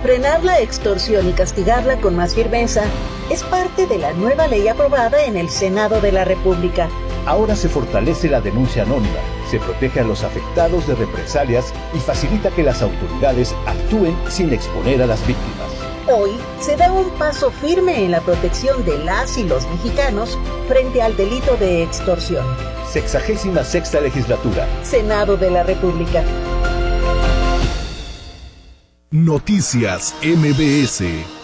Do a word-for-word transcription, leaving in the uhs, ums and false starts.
Frenar la extorsión y castigarla con más firmeza es parte de la nueva ley aprobada en el Senado de la República. Ahora se fortalece la denuncia anónima, se protege a los afectados de represalias y facilita que las autoridades actúen sin exponer a las víctimas. Hoy se da un paso firme en la protección de las y los mexicanos frente al delito de extorsión. Sexagésima sexta legislatura. Senado de la República. Noticias M B S.